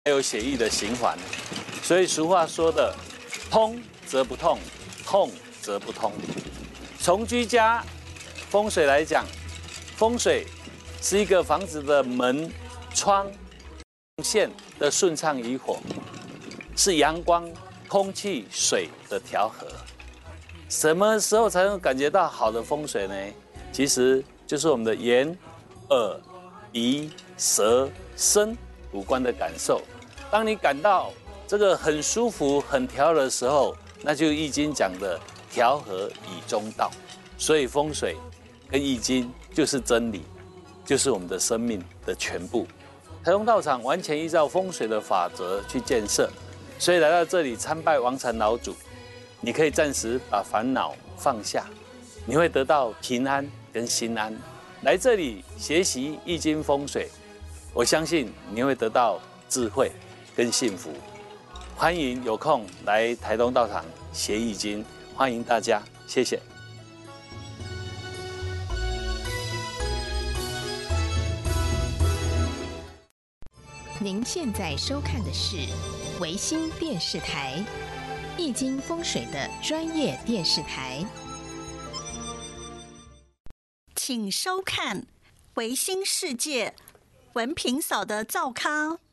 还有血液的循环。所以俗话说的“通则不痛，痛则不通”。从居家风水来讲，风水是一个房子的门、窗、线的顺畅与否，是阳光、空气、水的调和。什么时候才能感觉到好的风水呢？其实就是我们的眼、耳、鼻、舌、身五官的感受。当你感到这个很舒服、很调和的时候，那就易经讲的调和以中道。所以风水跟易经就是真理，就是我们的生命的全部。台东道场完全依照风水的法则去建设，所以来到这里参拜王禅老祖，你可以暂时把烦恼放下，你会得到平安跟心安。来这里学习易经风水，我相信你会得到智慧跟幸福。欢迎有空来台东道场学易经，欢迎大家，谢谢。 您现在收看的是维新电视台易经风水的专业电视台， 请收看维新世界文平嫂的灶咖。